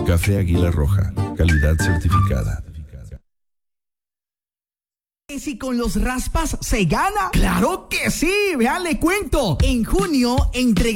Café Águila Roja, calidad certificada. Si con los raspas se gana, claro que sí, vean, le cuento. En junio entrega